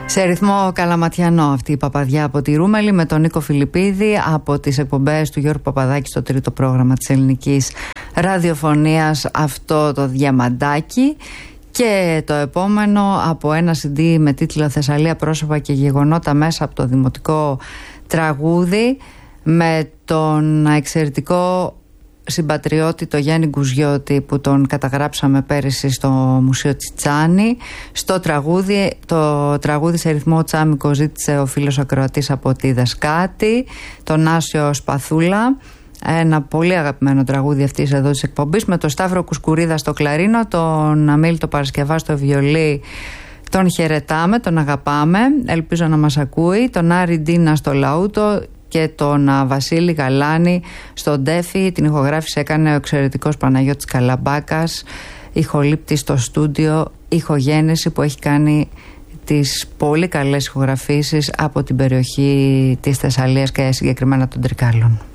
Σε ρυθμό καλαματιανό αυτή η παπαδιά από τη Ρούμελη με τον Νίκο Φιλιππίδη από τις εκπομπές του Γιώργου Παπαδάκη στο τρίτο πρόγραμμα της ελληνικής ραδιοφωνίας, αυτό το διαμαντάκι. Και το επόμενο από ένα CD με τίτλο Θεσσαλία, πρόσωπα και γεγονότα, μέσα από το δημοτικό τραγούδι, με τον εξαιρετικό συμπατριώτη το Γιάννη Γκουζιώτη, που τον καταγράψαμε πέρυσι στο Μουσείο Τσιτσάνι. Στο τραγούδι, το τραγούδι σε ρυθμό τσάμικο ζήτησε ο φίλος ακροατής από τη Δασκάτη, τον Άσιο Σπαθούλα. Ένα πολύ αγαπημένο τραγούδι αυτής εδώ της εκπομπής, με τον Σταύρο Κουσκουρίδα στο κλαρίνο, τον Αμίλτο Παρασκευά στο βιολί. Τον χαιρετάμε, τον αγαπάμε, ελπίζω να μας ακούει. Τον Άρη Ντίνα στο λαούτο και τον Βασίλη Γαλάνη στον τέφι. Την ηχογράφηση έκανε ο εξαιρετικός Παναγιώτης Καλαμπάκας, ηχολήπτης στο στούντιο Ηχογένεση, που έχει κάνει τις πολύ καλές ηχογραφήσεις από την περιοχή της Θεσσαλίας και συγκεκριμένα των Τρικάλων.